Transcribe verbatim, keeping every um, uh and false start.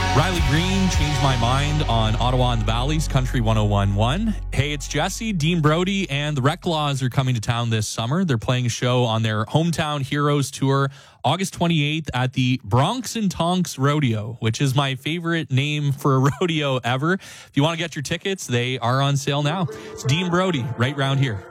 Riley Green, Changed My Mind on Ottawa and the Valley's Country one oh one point one. Hey, it's Jesse, Dean Brody, and the Reclaws are coming to town this summer. They're playing a show on their Hometown Heroes Tour August twenty-eighth at the Bronx and Tonks Rodeo, which is my favorite name for a rodeo ever. If you want to get your tickets, they are on sale now. It's Dean Brody right round here.